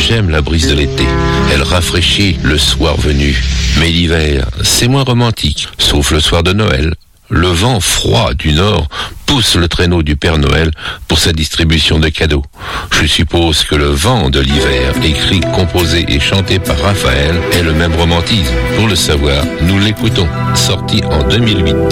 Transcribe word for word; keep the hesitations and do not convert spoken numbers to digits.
J'aime la brise de l'été, elle rafraîchit le soir venu. Mais l'hiver, c'est moins romantique, sauf le soir de Noël. Le vent froid du nord pousse le traîneau du Père Noël pour sa distribution de cadeaux. Je suppose que le vent de l'hiver, écrit, composé et chanté par Raphaël, est le même romantisme. Pour le savoir, nous l'écoutons, sorti en deux mille huit.